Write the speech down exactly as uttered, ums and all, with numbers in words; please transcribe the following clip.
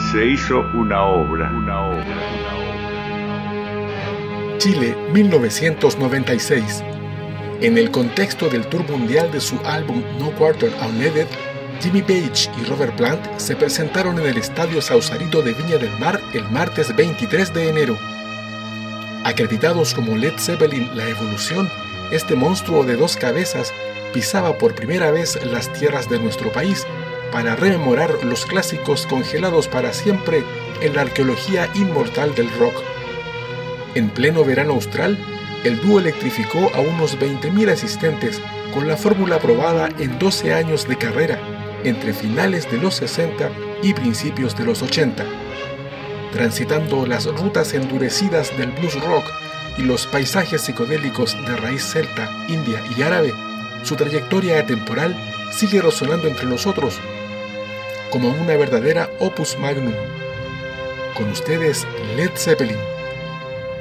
se hizo una obra, una obra, una obra. Chile, mil novecientos noventa y seis. En el contexto del tour mundial de su álbum No Quarter Unleaded, Jimmy Page y Robert Plant se presentaron en el Estadio Sausalito de Viña del Mar el martes veintitrés de enero. Acreditados como Led Zeppelin La Evolución, este monstruo de dos cabezas pisaba por primera vez las tierras de nuestro país para rememorar los clásicos congelados para siempre en la arqueología inmortal del rock. En pleno verano austral, el dúo electrificó a unos veinte mil asistentes con la fórmula aprobada en doce años de carrera, entre finales de los sesenta y principios de los ochenta. Transitando las rutas endurecidas del blues rock y los paisajes psicodélicos de raíz celta, india y árabe, su trayectoria atemporal sigue resonando entre nosotros como una verdadera opus magnum. Con ustedes, Led Zeppelin.